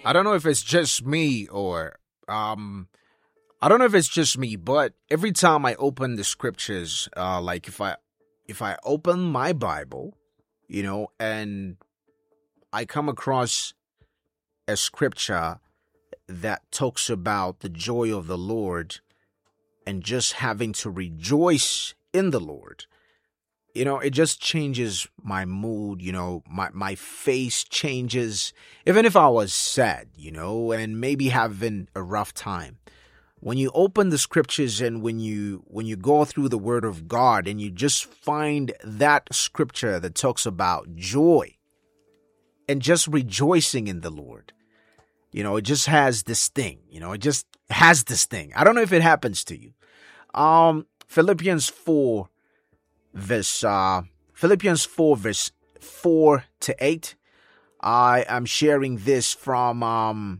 I don't know if it's just me or I don't know if it's just me, but every time I open the scriptures, like if I open my Bible, and I come across a scripture that talks about the joy of the Lord and just having to rejoice in the Lord, it just changes my mood, my face changes. Even if I was sad, and maybe having a rough time. When you open the scriptures and when you go through the word of God and you just find that scripture that talks about joy and just rejoicing in the Lord, it just has this thing, it just has this thing. I don't know if it happens to you. Philippians 4 verse 4 to 8. I am sharing this from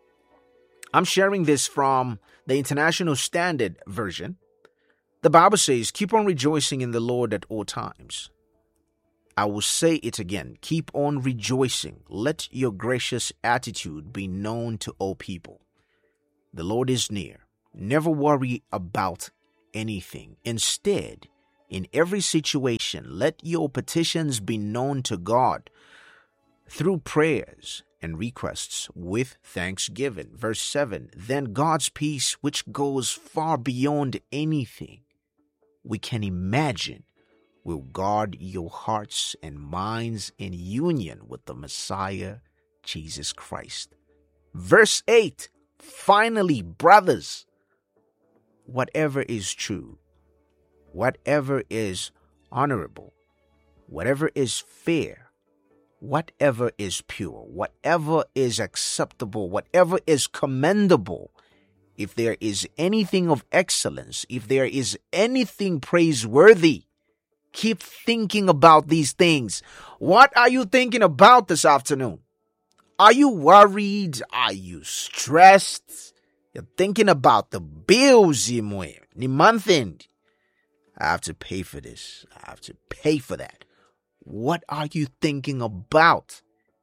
the International Standard Version. The Bible says, keep on rejoicing in the Lord at all times. I will say it again. Keep on rejoicing. Let your gracious attitude be known to all people. The Lord is near. Never worry about anything. Instead, in every situation, let your petitions be known to God through prayers and requests with thanksgiving. Verse 7, then God's peace, which goes far beyond anything we can imagine, will guard your hearts and minds in union with the Messiah, Jesus Christ. Verse 8, finally, brothers, whatever is true, whatever is honorable, whatever is fair, whatever is pure, whatever is acceptable, whatever is commendable, if there is anything of excellence, if there is anything praiseworthy, keep thinking about these things. What are you thinking about this afternoon? Are you worried? Are you stressed? You're thinking about the bills, the month end. I have to pay for this. I have to pay for that. What are you thinking about?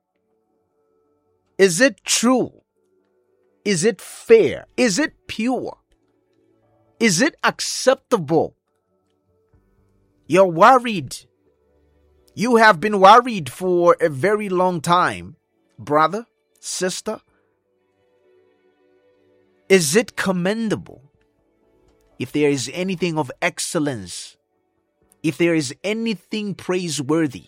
Is it true? Is it fair? Is it pure? Is it acceptable? You're worried. You have been worried for a very long time, brother, sister. Is it commendable? If there is anything of excellence, if there is anything praiseworthy,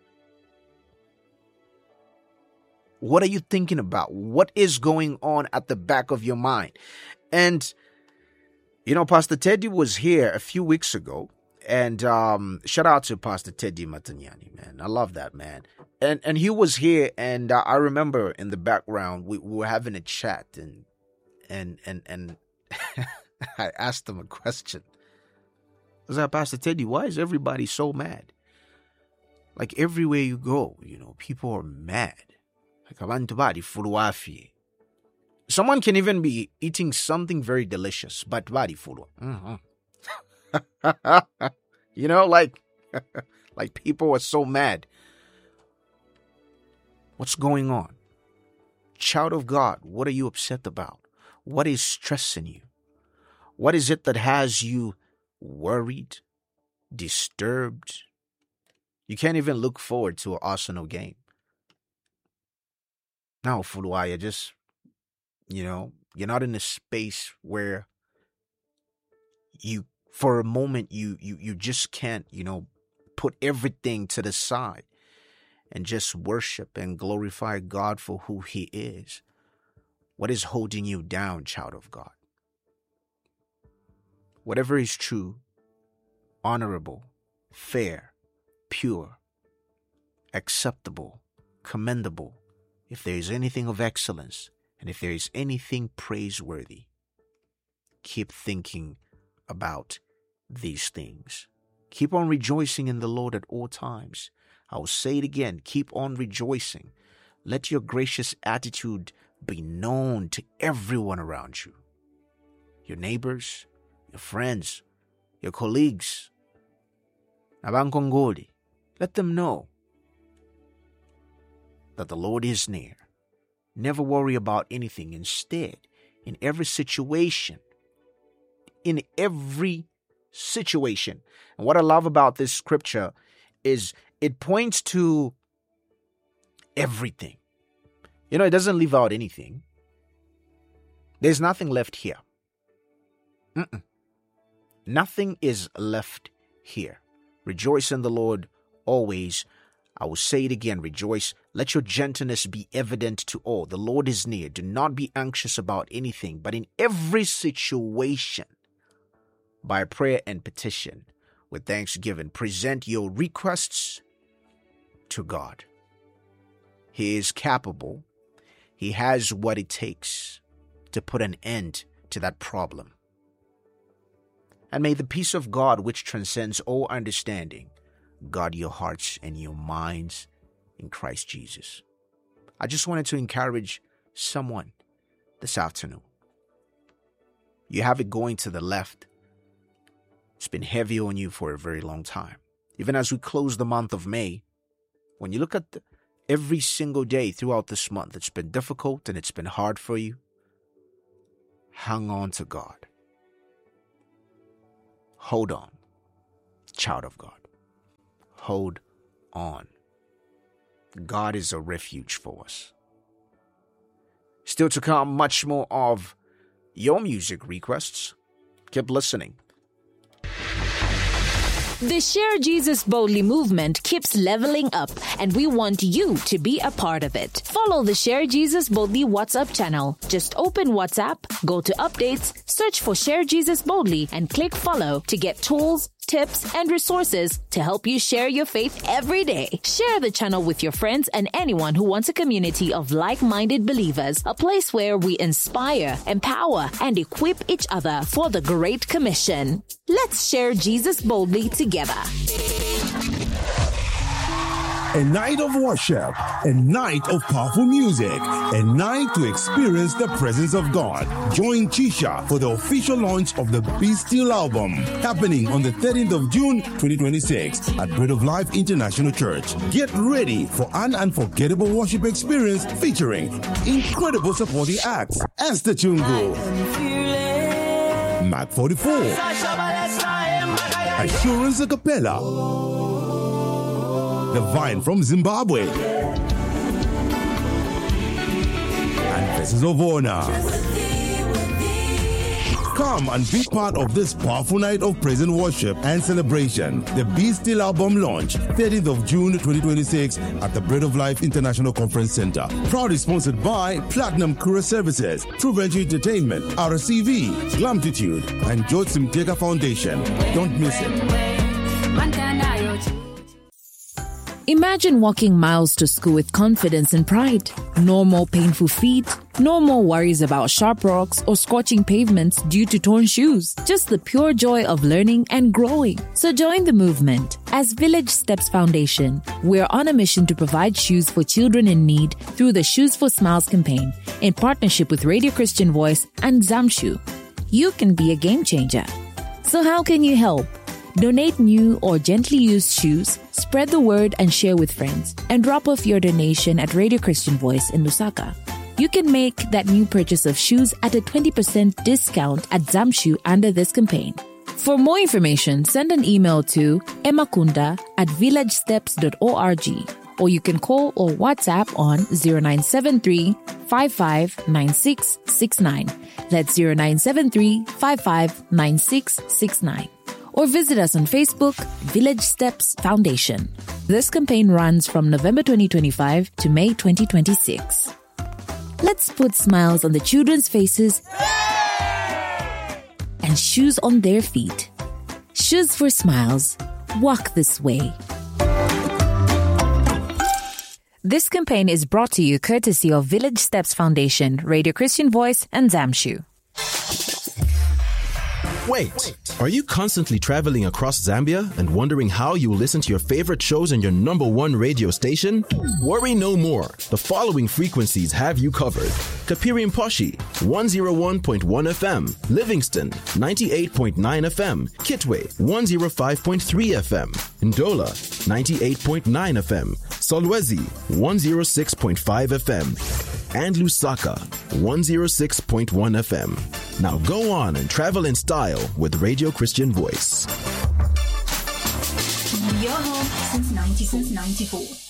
what are you thinking about? What is going on at the back of your mind? And, Pastor Teddy was here a few weeks ago. And shout out to Pastor Teddy Matanyani, man. I love that, man. And he was here, and I remember in the background, we were having a chat, and I asked him a question. I was like, Pastor Teddy, why is everybody so mad? Like everywhere you go, people are mad. Like abantu bari fuluafi. Someone can even be eating something very delicious, but bari fulu. Like people are so mad. What's going on? Child of God, what are you upset about? What is stressing you? What is it that has you worried, disturbed? You can't even look forward to an Arsenal game. Now, Fulua, you're just, you're not in a space where for a moment, you just can't, put everything to the side and just worship and glorify God for who He is. What is holding you down, child of God? Whatever is true, honorable, fair, pure, acceptable, commendable, if there is anything of excellence, and if there is anything praiseworthy, keep thinking about these things. Keep on rejoicing in the Lord at all times. I will say it again. Keep on rejoicing. Let your gracious attitude be known to everyone around you. Your neighbors, your friends, your colleagues. Let them know that the Lord is near. Never worry about anything. Instead, in every situation, and what I love about this scripture is it points to everything. It doesn't leave out anything. There's nothing left here. Nothing is left here. Rejoice in the Lord always. I will say it again, rejoice. Let your gentleness be evident to all. The Lord is near. Do not be anxious about anything, but in every situation, by prayer and petition, with thanksgiving, present your requests to God. He is capable. He has what it takes to put an end to that problem. And may the peace of God, which transcends all understanding, guard your hearts and your minds in Christ Jesus. I just wanted to encourage someone this afternoon. You have it going to the left. It's been heavy on you for a very long time. Even as we close the month of May, when you look at every single day throughout this month, it's been difficult and it's been hard for you. Hang on to God. Hold on, child of God. Hold on. God is a refuge for us. Still to come, much more of your music requests. Keep listening. The Share Jesus Boldly movement keeps leveling up, and we want you to be a part of it. Follow the Share Jesus Boldly WhatsApp channel. Just open WhatsApp, go to updates, search for Share Jesus Boldly, and click follow to get tools, tips, and resources to help you share your faith every day. Share the channel with your friends and anyone who wants a community of like-minded believers, a place where we inspire, empower, and equip each other for the Great Commission. Let's share Jesus boldly together. A night of worship, a night of powerful music, a night to experience the presence of God. Join Chisha for the official launch of the Be Still album, happening on the 13th of June 2026 at Bread of Life International Church. Get ready for an unforgettable worship experience featuring incredible supporting acts: Esther Chungu, Mac 44, Assurance Acapella, The Vine from Zimbabwe, and Faces of Honor. Come and be part of this powerful night of praise and worship and celebration. The Be Still album launch, 30th of June 2026 at the Bread of Life International Conference Center. Proudly sponsored by Platinum Courier Services, True Venture Entertainment, RCV, Glamtitude, and George Simteka Foundation. Don't miss it. Imagine walking miles to school with confidence and pride. No more painful feet, no more worries about sharp rocks or scorching pavements due to torn shoes. Just the pure joy of learning and growing. So join the movement. As Village Steps Foundation, we're on a mission to provide shoes for children in need through the Shoes for Smiles campaign in partnership with Radio Christian Voice and Zamshu. You can be a game changer. So how can you help? Donate new or gently used shoes, spread the word and share with friends, and drop off your donation at Radio Christian Voice in Lusaka. You can make that new purchase of shoes at a 20% discount at Zamshu under this campaign. For more information, send an email to emakunda@villagesteps.org, or you can call or WhatsApp on 0973 559669. That's 0973 559669. Or visit us on Facebook, Village Steps Foundation. This campaign runs from November 2025 to May 2026. Let's put smiles on the children's faces and shoes on their feet. Shoes for Smiles. Walk this way. This campaign is brought to you courtesy of Village Steps Foundation, Radio Christian Voice, and Zamshu. Wait, are you constantly traveling across Zambia and wondering how you will listen to your favorite shows on your number one radio station? Worry no more. The following frequencies have you covered: Kapiri Mposhi, 101.1 FM, Livingston, 98.9 FM, Kitwe, 105.3 FM, Ndola, 98.9 FM, Solwezi, 106.5 FM. and Lusaka, 106.1 FM. Now go on and travel in style with Radio Christian Voice. Your home since 1994.